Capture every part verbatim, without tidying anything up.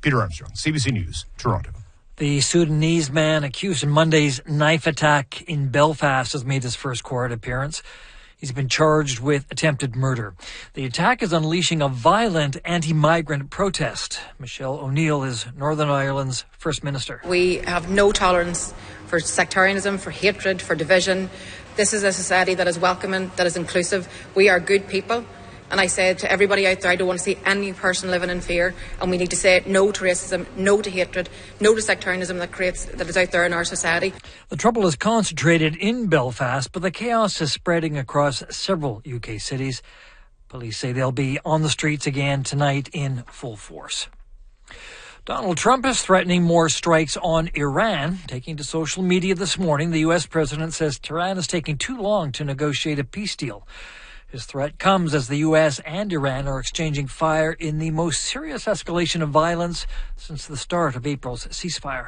Peter Armstrong, C B C News, Toronto. The Sudanese man accused in Monday's knife attack in Belfast has made his first court appearance. He's been charged with attempted murder. The attack is unleashing a violent anti-migrant protest. Michelle O'Neill is Northern Ireland's First Minister. We have no tolerance for sectarianism, for hatred, for division. This is a society that is welcoming, that is inclusive. We are good people. And I said to everybody out there, I don't want to see any person living in fear. And we need to say no to racism, no to hatred, no to sectarianism that creates that is out there in our society. The trouble is concentrated in Belfast, but the chaos is spreading across several U K cities. Police say they'll be on the streets again tonight in full force. Donald Trump is threatening more strikes on Iran. Taking to social media this morning, the U S president says Tehran is taking too long to negotiate a peace deal. His threat comes as the U S and Iran are exchanging fire in the most serious escalation of violence since the start of April's ceasefire.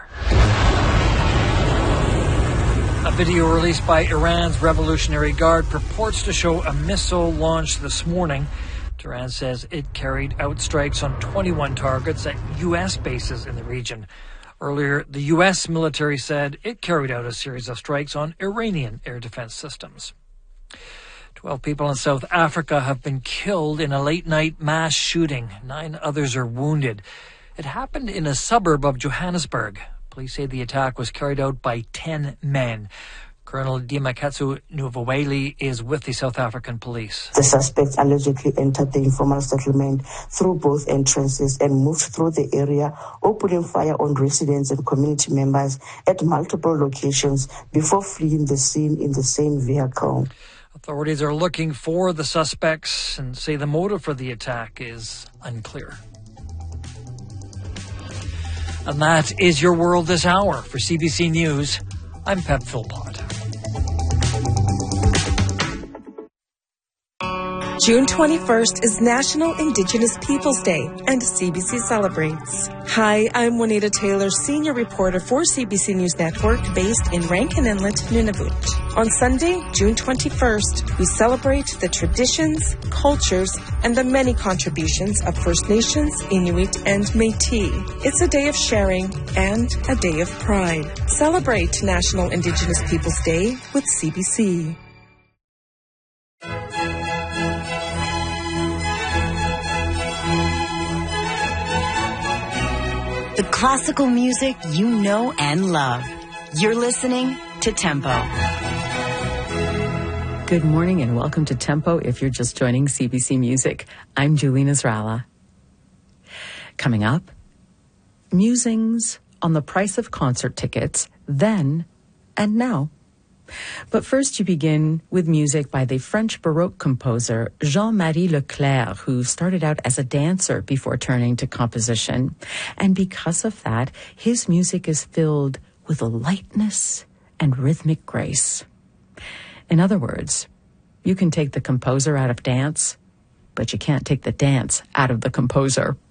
A video released by Iran's Revolutionary Guard purports to show a missile launched this morning. Tehran says it carried out strikes on twenty-one targets at U S bases in the region. Earlier, the U S military said it carried out a series of strikes on Iranian air defense systems. Twelve people in South Africa have been killed in a late-night mass shooting. Nine others are wounded. It happened in a suburb of Johannesburg. Police say the attack was carried out by ten men. Colonel Dimakatsu Nuvaweli is with the South African police. The suspects allegedly entered the informal settlement through both entrances and moved through the area, opening fire on residents and community members at multiple locations before fleeing the scene in the same vehicle. Authorities are looking for the suspects and say the motive for the attack is unclear. And that is your world this hour. For C B C News, I'm Pep Philpott. June twenty-first is National Indigenous Peoples Day, and C B C celebrates. Hi, I'm Juanita Taylor, senior reporter for C B C News Network, based in Rankin Inlet, Nunavut. On Sunday, June twenty-first, we celebrate the traditions, cultures, and the many contributions of First Nations, Inuit, and Métis. It's a day of sharing and a day of pride. Celebrate National Indigenous Peoples Day with C B C. The classical music you know and love. You're listening to Tempo. Good morning and welcome to Tempo if you're just joining C B C Music. I'm Julina Zrala. Coming up, musings on the price of concert tickets then and now. But first you begin with music by the French Baroque composer Jean-Marie Leclerc, who started out as a dancer before turning to composition. And because of that, his music is filled with a lightness and rhythmic grace. In other words, you can take the composer out of dance, but you can't take the dance out of the composer.